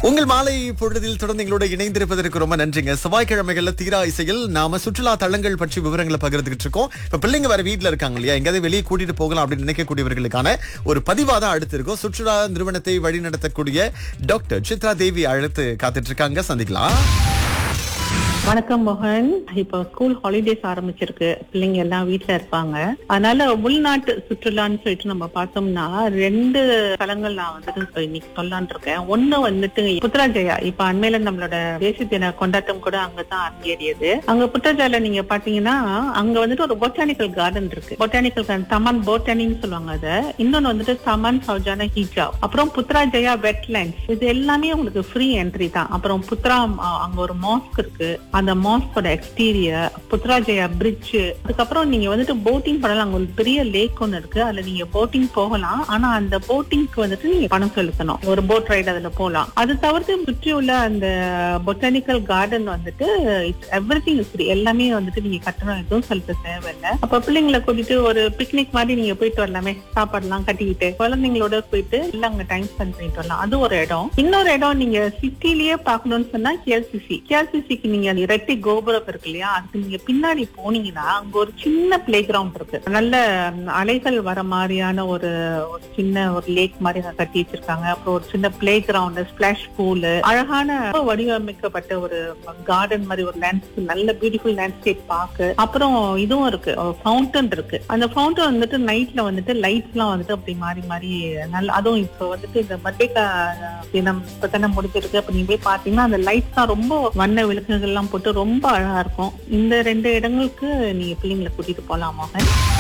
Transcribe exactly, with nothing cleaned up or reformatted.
உங்கள் மாலை பொழுதில் தொடர்ந்து எங்களோட இணைந்திருப்பதற்கு ரொம்ப நன்றிங்க. செவ்வாய்க்கிழமைகள்ல தீரா இசையில் நாம சுற்றுலா தலங்கள் பற்றி விவரங்களை பகிர்ந்துகிட்டு இருக்கோம். இப்ப பிள்ளைங்க வேற வீட்டுல இருக்காங்க இல்லையா, எங்கேயாவது வெளியே கூட்டிட்டு போகலாம் அப்படின்னு நினைக்கக்கூடியவர்களுக்கான ஒரு பதிவா தான் அடுத்து இருக்கோம். சுற்றுலா நிறுவனத்தை வழிநடத்தக்கூடிய டாக்டர் சித்ரா தேவி அழைத்து காத்துட்டு இருக்காங்க. சந்திக்கலாம். வணக்கம் மோகன். இப்போ ஸ்கூல் ஹாலிடேஸ் ஆரம்பிச்சிருக்கு, பிள்ளைங்க எல்லாம் வீட்டுல இருப்பாங்க. அதனால உள்நாட்டு சுற்றுலான்னு சொல்லிட்டு நம்ம பார்த்தோம்னா ரெண்டு தலங்கள் நான் வந்துட்டு இன்னைக்கு சொல்லலான் இருக்கேன். ஒண்ணு வந்துட்டு புத்ராஜயா. இப்ப அண்மையில நம்மளோட தேசிய தின கொண்டாட்டம் கூட அங்கதான் அரங்கேறியது. அங்க புத்ராஜயால நீங்க பாத்தீங்கன்னா அங்க வந்துட்டு ஒரு பொட்டானிக்கல் கார்டன் இருக்கு. பொட்டானிக்கல் கார்டன் தமான் போட்டானின்னு சொல்லுவாங்க அத. இன்னொன்னு வந்துட்டு தமான் சௌஜானா ஹிஜா, அப்புறம் புத்ராஜயா வெட்லேண்ட்ஸ். இது எல்லாமே உங்களுக்கு ஃப்ரீ என்ட்ரி தான். அப்புறம் புத்ரா அங்க ஒரு மாஸ்க் இருக்கு, அந்த மாஸ்கோட எக்ஸ்டீரியர், புத்ராஜயா பிரிட்ஜ். அதுக்கப்புறம் நீங்க வந்துட்டு போட்டிங் பண்ணலாம். அங்க ஒரு பெரிய லேக் ஒன்னு இருக்கு, அதுல நீங்க போட்டிங் போகலாம். ஆனா அந்த போட்டிங்க்கு வந்துட்டு நீங்க பணம் செலுத்தணும். ஒரு போட் ரைடு அதுல போகலாம். அது தவிர்த்து சுற்றி உள்ள அந்த பொட்டானிக்கல் கார்டன் வந்துட்டு எவ்ரிதிங் இஸ் ஃப்ரீ. எல்லாமே வந்துட்டு நீங்க கட்டணம் எதுவும் செலுத்த தேவையில்லை. அப்ப பிள்ளைங்களை கூட்டிட்டு ஒரு பிக்னிக் மாதிரி நீங்க போயிட்டு வரலாமே, சாப்பாடுலாம் கட்டிக்கிட்டு குழந்தைங்களோட போயிட்டு எல்லாம் அங்க டைம் ஸ்பெண்ட் பண்ணிட்டு வரலாம். அது ஒரு இடம். இன்னொரு இடம் நீங்க சிட்டிலேயே பாக்கணும்னு சொன்னா கேஎல்சிசி. கேஎல்சிசிக்கு நீங்க ரெட்டி கோபுரம் இருக்கு இல்லையா, அதுக்கு நீங்க பின்னாடி போனீங்கன்னா அங்க ஒரு சின்ன பிளே கிரவுண்ட் இருக்கு. நல்ல அலைகள் வர மாதிரியான ஒரு ஒரு சின்ன ஒரு லேக் மாதிரி கட்டி வச்சிருக்காங்க. அப்புறம் ஒரு சின்ன பிளே கிரவுண்ட், ஸ்பிளாஷ் பூல், அழகான வடிவமைக்கப்பட்ட ஒரு கார்டன் மாதிரி ஒரு லேண்ட்ஸ்கேப், நல்ல பியூட்டிஃபுல் லேண்ட்ஸ்கேப் பார்க்க. அப்புறம் இதுவும் இருக்கு, ஃபவுண்டன் இருக்கு. அந்த ஃபவுண்டன் வந்துட்டு நைட்ல வந்துட்டு லைட்ஸ் எல்லாம் வந்துட்டு அப்படி மாறி மாறி நல்ல, அதுவும் இப்போ வந்துட்டு இந்த மர்டேகா தினம் இப்பதானே முடிஞ்சிருக்கு. அப்ப நீங்க போய் பாத்தீங்கன்னா அந்த லைட்ஸ் தான் ரொம்ப வண்ண விளக்குகள் எல்லாம் போட்டு ரொம்ப அழகா இருக்கும். இந்த ரெண்டு இடங்களுக்கு நீங்க பிள்ளைங்களை கூட்டிட்டு போலாம் மோகன்.